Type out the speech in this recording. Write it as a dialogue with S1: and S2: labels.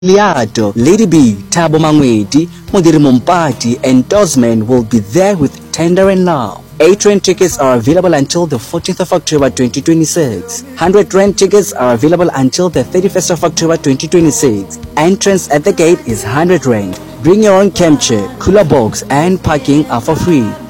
S1: Liato, Lady B, Thabo Mangwedi, Modiri Mompati, and Dosman will be there with Tender and Love. 8 train tickets are available until the 14th of October 2026. 100 train tickets are available until the 31st of October 2026. Entrance at the gate is 100 rand. Bring your own camp chair, cooler box and parking are for free.